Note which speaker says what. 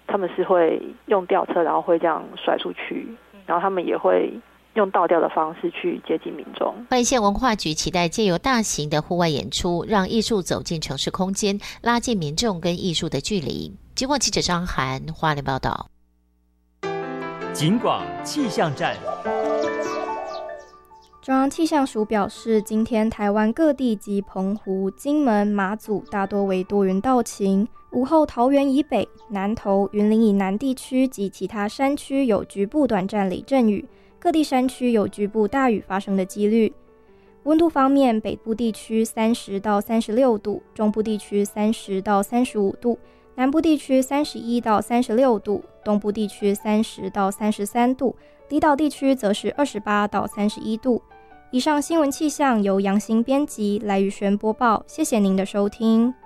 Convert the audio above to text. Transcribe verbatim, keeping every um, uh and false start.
Speaker 1: 他们是会用吊车，然后会这样甩出去，然后他们也会用倒吊的方式去接近民众。
Speaker 2: 花莲县文化局期待借由大型的户外演出，让艺术走进城市空间，拉近民众跟艺术的距离。警广记者张涵花莲报道。
Speaker 3: 警广气象站。
Speaker 4: 中央气象署表示，今天台湾各地及澎湖、金门、马祖大多为多云到晴，午后桃园以北、南投、云林以南地区及其他山区有局部短暂雷阵雨，各地山区有局部大雨发生的几率。温度方面，北部地区三十到三十六度，中部地区三十到三十五度，南部地区三十一到三十六度，东部地区三十到三十三度，离岛地区则是二十八到三十一度。以上新闻气象由杨欣编辑，赖宇轩播报，谢谢您的收听。